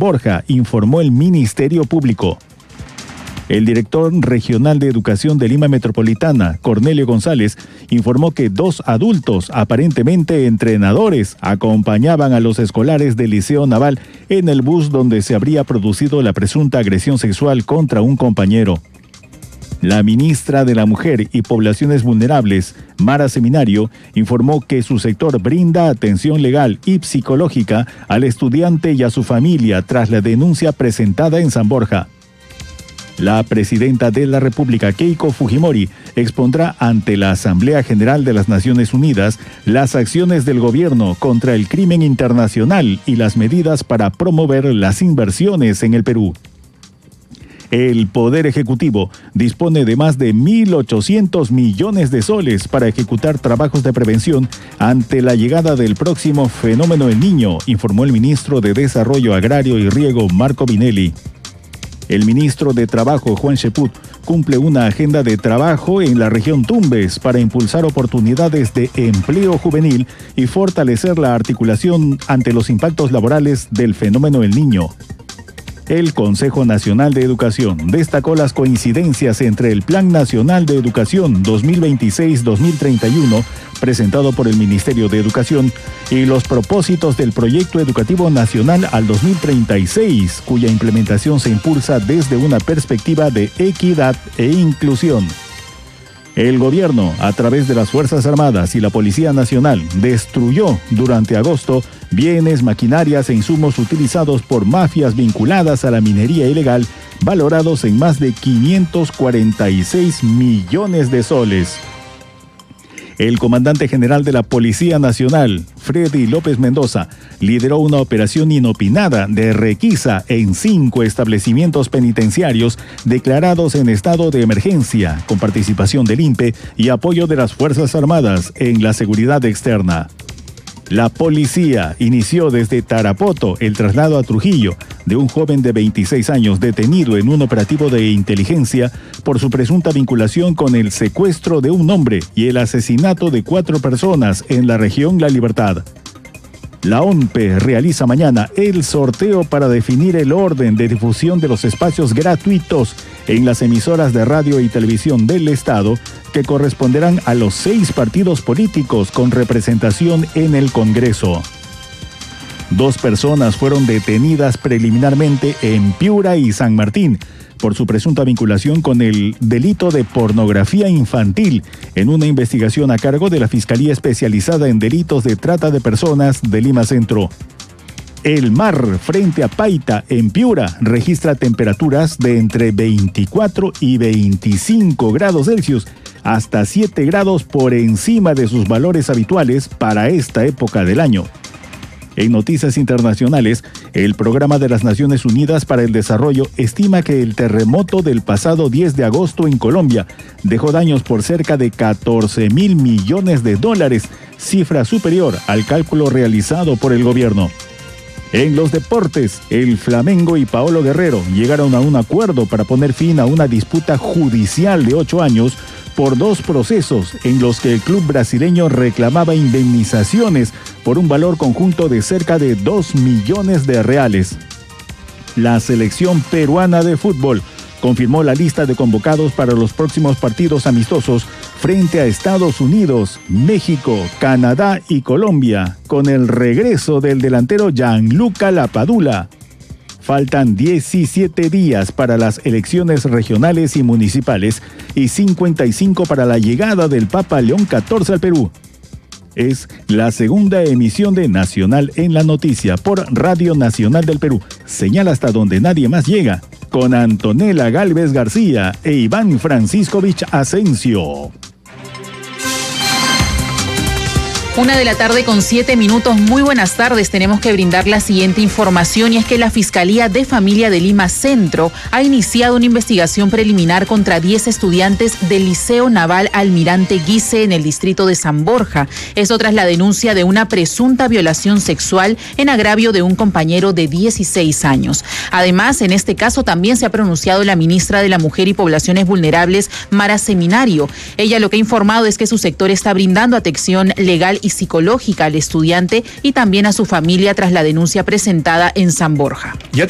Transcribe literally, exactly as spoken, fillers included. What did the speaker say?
Borja, informó el Ministerio Público. El director regional de Educación de Lima Metropolitana, Cornelio González, informó que dos adultos, aparentemente entrenadores, acompañaban a los escolares del Liceo Naval en el bus donde se habría producido la presunta agresión sexual contra un compañero. La ministra de la Mujer y Poblaciones Vulnerables, Mara Seminario, informó que su sector brinda atención legal y psicológica al estudiante y a su familia tras la denuncia presentada en San Borja. La presidenta de la República, Keiko Fujimori, expondrá ante la Asamblea General de las Naciones Unidas las acciones del gobierno contra el crimen internacional y las medidas para promover las inversiones en el Perú. El Poder Ejecutivo dispone de más de mil ochocientos millones de soles para ejecutar trabajos de prevención ante la llegada del próximo fenómeno El Niño, informó el ministro de Desarrollo Agrario y Riego, Marco Binelli. El ministro de Trabajo, Juan Cheput, cumple una agenda de trabajo en la región Tumbes para impulsar oportunidades de empleo juvenil y fortalecer la articulación ante los impactos laborales del fenómeno El Niño. El Consejo Nacional de Educación destacó las coincidencias entre el Plan Nacional de Educación dos mil veintiséis a dos mil treinta y uno, presentado por el Ministerio de Educación, y los propósitos del Proyecto Educativo Nacional al dos mil treinta y seis, cuya implementación se impulsa desde una perspectiva de equidad e inclusión. El gobierno, a través de las Fuerzas Armadas y la Policía Nacional, destruyó durante agosto bienes, maquinarias e insumos utilizados por mafias vinculadas a la minería ilegal, valorados en más de quinientos cuarenta y seis millones de soles. El comandante general de la Policía Nacional, Freddy López Mendoza, lideró una operación inopinada de requisa en cinco establecimientos penitenciarios declarados en estado de emergencia, con participación del I N P E y apoyo de las Fuerzas Armadas en la seguridad externa. La policía inició desde Tarapoto el traslado a Trujillo de un joven de veintiséis años detenido en un operativo de inteligencia por su presunta vinculación con el secuestro de un hombre y el asesinato de cuatro personas en la región La Libertad. La O N P E realiza mañana el sorteo para definir el orden de difusión de los espacios gratuitos en las emisoras de radio y televisión del Estado, que corresponderán a los seis partidos políticos con representación en el Congreso. Dos personas fueron detenidas preliminarmente en Piura y San Martín por su presunta vinculación con el delito de pornografía infantil en una investigación a cargo de la Fiscalía Especializada en Delitos de Trata de Personas de Lima Centro. El mar frente a Paita, en Piura, registra temperaturas de entre veinticuatro y veinticinco grados Celsius, hasta siete grados por encima de sus valores habituales para esta época del año. En noticias internacionales, el Programa de las Naciones Unidas para el Desarrollo estima que el terremoto del pasado diez de agosto en Colombia dejó daños por cerca de catorce mil millones de dólares, cifra superior al cálculo realizado por el gobierno. En los deportes, el Flamengo y Paolo Guerrero llegaron a un acuerdo para poner fin a una disputa judicial de ocho años por dos procesos en los que el club brasileño reclamaba indemnizaciones por un valor conjunto de cerca de dos millones de reales. La selección peruana de fútbol confirmó la lista de convocados para los próximos partidos amistosos frente a Estados Unidos, México, Canadá y Colombia, con el regreso del delantero Gianluca Lapadula. Faltan diecisiete días para las elecciones regionales y municipales y cincuenta y cinco para la llegada del Papa León catorce al Perú. Es la segunda emisión de Nacional en la Noticia por Radio Nacional del Perú. Señal hasta donde nadie más llega, con Antonella Gálvez García e Iván Franciscovich Asensio. Una de la tarde con siete minutos. Muy buenas tardes. Tenemos que brindar la siguiente información, y es que la Fiscalía de Familia de Lima Centro ha iniciado una investigación preliminar contra diez estudiantes del Liceo Naval Almirante Guise en el distrito de San Borja. Esto tras la denuncia de una presunta violación sexual en agravio de un compañero de dieciséis años. Además, en este caso también se ha pronunciado la ministra de la Mujer y Poblaciones Vulnerables, Mara Seminario. Ella lo que ha informado es que su sector está brindando atención legal y psicológica al estudiante y también a su familia tras la denuncia presentada en San Borja. Ya